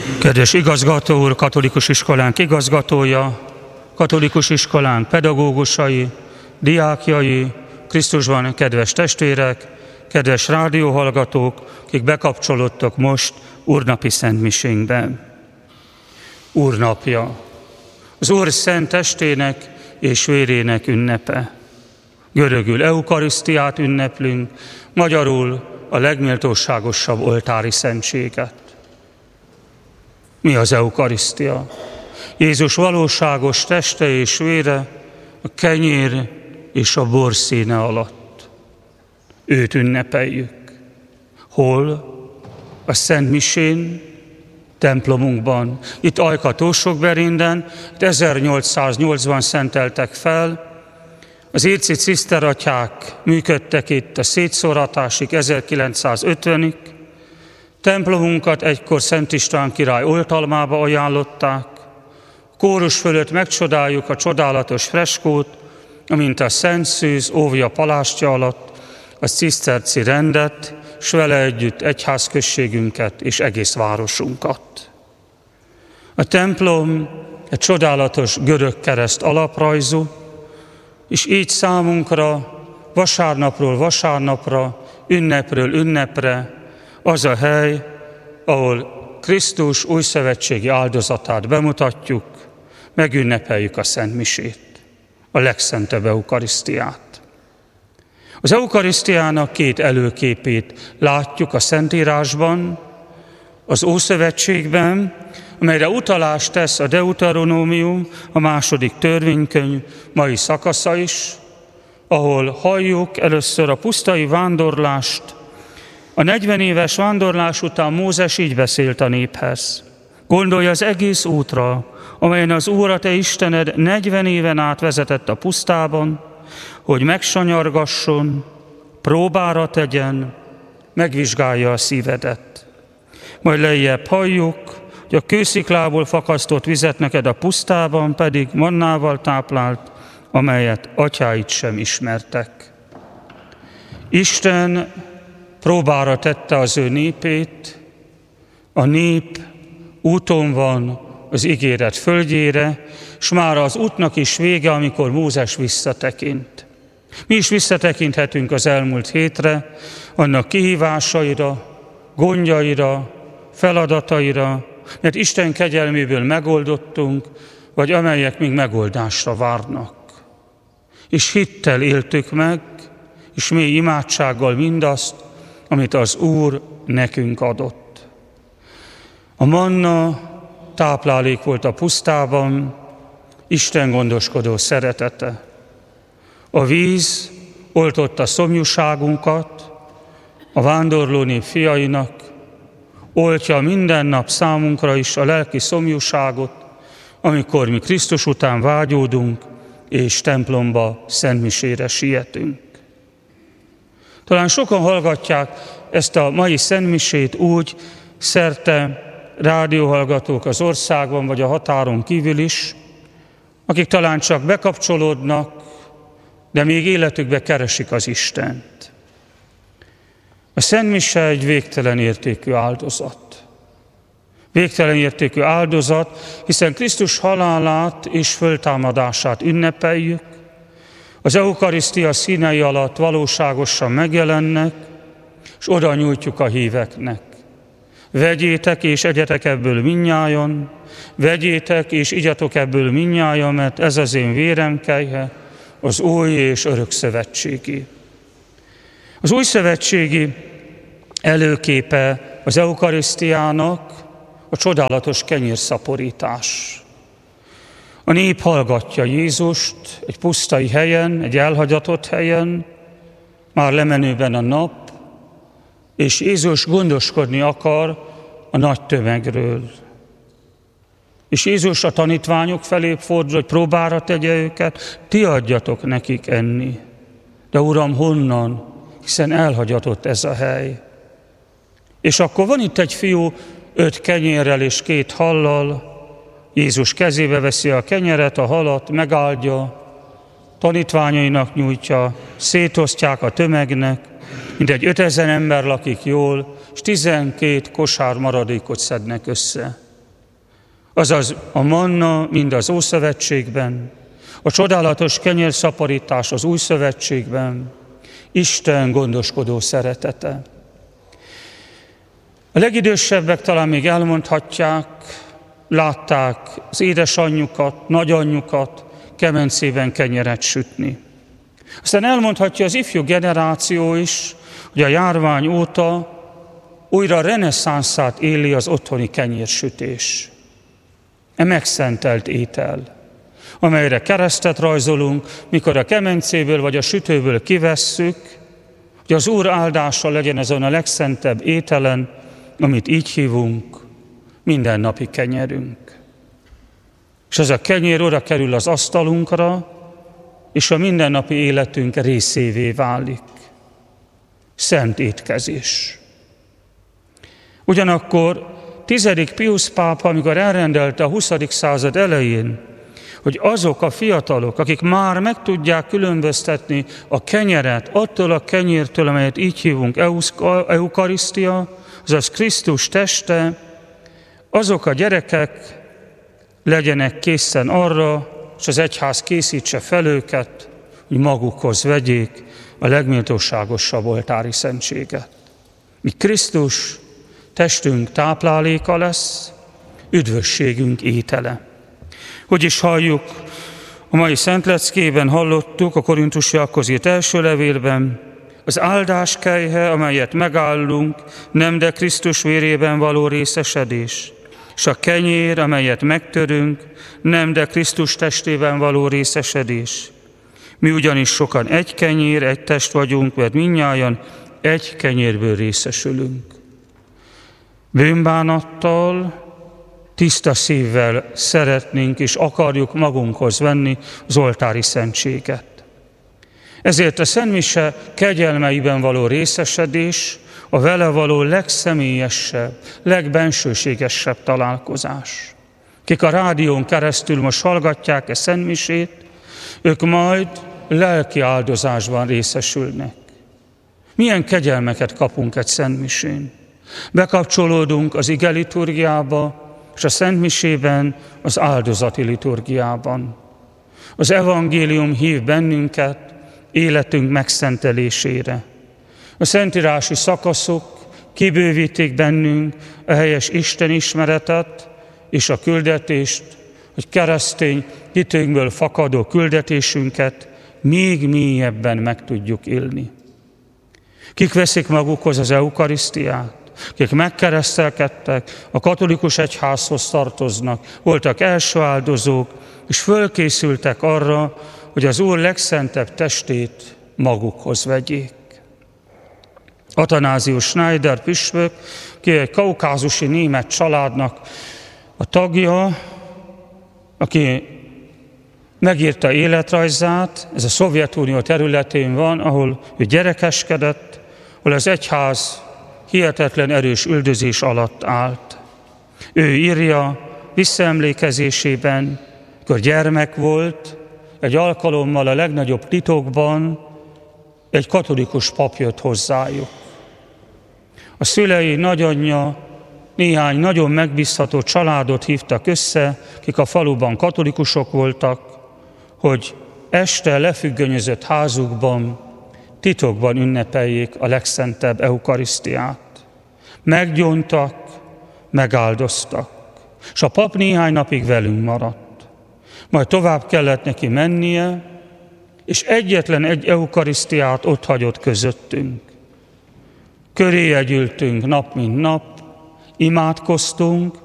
Kedves igazgató úr, katolikus iskolánk igazgatója, katolikus iskolánk pedagógusai, diákjai, Krisztusban kedves testvérek, kedves rádióhallgatók, akik bekapcsolódtak most úrnapi szentmisénkbe. Úrnapja, az Úr szent testének és vérének ünnepe. Görögül eukarisztiát ünneplünk, magyarul a legméltóságosabb oltári szentséget. Mi az eukarisztia? Jézus valóságos teste és vére a kenyér és a bor színe alatt. Őt ünnepeljük. Hol? A Szent Misén, templomunkban. Itt Ajka-Tósokberénden 1808-ban szenteltek fel. Az érci ciszteratyák működtek itt a szétszóratásig 1950-ig. Templomunkat egykor Szent István király oltalmába ajánlották. Kórus fölött megcsodáljuk a csodálatos freskót, amint a Szent Szűz óvja palástja alatt a ciszterci rendet, s vele együtt egyházközségünket és egész városunkat. A templom egy csodálatos görög kereszt alaprajzú, és így számunkra vasárnapról vasárnapra, ünnepről ünnepre az a hely, ahol Krisztus újszövetségi áldozatát bemutatjuk, megünnepeljük a Szent Misét, a legszentebb eukarisztiát. Az eukarisztiának két előképét látjuk a Szentírásban, az Ószövetségben, amelyre utalást tesz a Deuteronómium, a második törvénykönyv mai szakasza is, ahol halljuk először a pusztai vándorlást. A 40 éves vándorlás után Mózes így beszélt a néphez. Gondolj az egész útra, amelyen az Úr a te Istened 40 éven át vezetett a pusztában, hogy megsanyargasson, próbára tegyen, megvizsgálja a szívedet. Majd lejjebb halljuk, hogy a kősziklából fakasztott vizet neked a pusztában pedig mannával táplált, amelyet atyáid sem ismertek. Isten próbára tette az ő népét, a nép úton van az ígéret földjére, s már az útnak is vége, amikor Mózes visszatekint. Mi is visszatekinthetünk az elmúlt hétre, annak kihívásaira, gondjaira, feladataira, mert Isten kegyelméből megoldottunk, vagy amelyek még megoldásra várnak. És hittel éltük meg, és mély imádsággal mindazt, amit az Úr nekünk adott. A manna táplálék volt a pusztában, Isten gondoskodó szeretete. A víz oltotta szomjúságunkat, a vándorló nép fiainak, oltja minden nap számunkra is a lelki szomjúságot, amikor mi Krisztus után vágyódunk, és templomba, szentmisére sietünk. Talán sokan hallgatják ezt a mai szentmisét úgy, szerte rádióhallgatók az országban, vagy a határon kívül is, akik talán csak bekapcsolódnak, de még életükbe keresik az Istent. A szentmise egy végtelen értékű áldozat. Végtelen értékű áldozat, hiszen Krisztus halálát és föltámadását ünnepeljük, az eukarisztia színei alatt valóságosan megjelennek, és oda nyújtjuk a híveknek. Vegyétek és egyetek ebből mindnyájan, vegyétek és igyatok ebből mindnyájan, mert ez az én vérem kelyhe, az új és örök szövetségi. Az új szövetségi előképe az eukarisztiának a csodálatos kenyérszaporítás. A nép hallgatja Jézust egy pusztai helyen, egy elhagyatott helyen, már lemenőben a nap, és Jézus gondoskodni akar a nagy tömegről. És Jézus a tanítványok felé fordul, hogy próbára tegye őket, ti adjatok nekik enni. De Uram, honnan? Hiszen elhagyatott ez a hely. És akkor van itt egy fiú 5 kenyérrel és 2 hallal, Jézus kezébe veszi a kenyeret, a halat, megáldja, tanítványainak nyújtja, szétosztják a tömegnek, mindegy 5000 ember lakik jól, és 12 kosár maradékot szednek össze. azaz a manna mind az Ószövetségben, a csodálatos kenyérszaporítás az Új Szövetségben, Isten gondoskodó szeretete. A legidősebbek talán még elmondhatják, látták az édesanyjukat, nagyanyjukat kemencében kenyeret sütni. Aztán elmondhatja az ifjú generáció is, hogy a járvány óta újra reneszánszát éli az otthoni kenyérsütés. Megszentelt étel, amelyre keresztet rajzolunk, mikor a kemencéből vagy a sütőből kivesszük, hogy az Úr áldása legyen ezen a legszentebb ételen, amit így hívunk, mindennapi kenyerünk. És ez a kenyér oda kerül az asztalunkra, és a mindennapi életünk részévé válik. Szent étkezés. Ugyanakkor 10. Piusz pápa, amikor elrendelte a 20. század elején, hogy azok a fiatalok, akik már meg tudják különböztetni a kenyeret attól a kenyértől, amelyet így hívunk eukarisztia, azaz Krisztus teste, azok a gyerekek legyenek készen arra, és az egyház készítse fel őket, hogy magukhoz vegyék a legméltóságosabb oltári szentséget. Míg Krisztus testünk tápláléka lesz, üdvösségünk étele. Hogy is halljuk, a mai szentleckében hallottuk a Korintusiakhoz írt első levélben, az áldás kelyhe, amelyet megállunk, nem de Krisztus vérében való részesedés, és a kenyér, amelyet megtörünk, nem de Krisztus testében való részesedés. Mi ugyanis sokan egy kenyér, egy test vagyunk, mert mindnyájan egy kenyérből részesülünk. Bűnbánattal, tiszta szívvel szeretnénk és akarjuk magunkhoz venni az oltári szentséget. Ezért a szentmise kegyelmeiben való részesedés a vele való legszemélyesebb, legbensőségesebb találkozás. Kik a rádión keresztül most hallgatják szentmisét, ők majd lelki áldozásban részesülnek. Milyen kegyelmeket kapunk egy szentmisén? Bekapcsolódunk az ige liturgiába, és a szentmisében az áldozati liturgiában. Az evangélium hív bennünket életünk megszentelésére. A szentírási szakaszok kibővítik bennünk a helyes Isten ismeretet és a küldetést, hogy keresztény hitünkből fakadó küldetésünket még mélyebben meg tudjuk élni. Kik veszik magukhoz az eukarisztiát, akik megkeresztelkedtek, a katolikus egyházhoz tartoznak, voltak első áldozók, és fölkészültek arra, hogy az Úr legszentebb testét magukhoz vegyék. Athanásius Schneider püspök, ki egy kaukázusi német családnak a tagja, aki megírta életrajzát, ez a Szovjetunió területén van, ahol ő gyerekeskedett, ahol az egyház hihetetlen erős üldözés alatt állt. Ő írja visszaemlékezésében, amikor gyermek volt, egy alkalommal a legnagyobb titokban egy katolikus pap jött hozzájuk. A szülei, nagyanyja néhány nagyon megbízható családot hívtak össze, akik a faluban katolikusok voltak, hogy este lefüggönyözött házukban titokban ünnepeljék a legszentebb eukarisztiát. Meggyóntak, megáldoztak, és a pap néhány napig velünk maradt. Majd tovább kellett neki mennie, és egyetlen egy eukarisztiát ott hagyott közöttünk. Köréje gyűltünk nap mint nap, imádkoztunk,